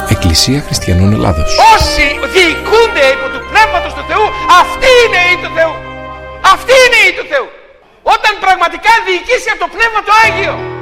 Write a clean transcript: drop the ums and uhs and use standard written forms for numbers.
Εκκλησία Χριστιανών Ελλάδος. Όσοι διοικούνται υπό του Πνεύματος του Θεού, αυτοί είναι οι του Θεού. Αυτοί είναι οι του Θεού. Όταν πραγματικά διοικήσει από το Πνεύμα το Άγιο.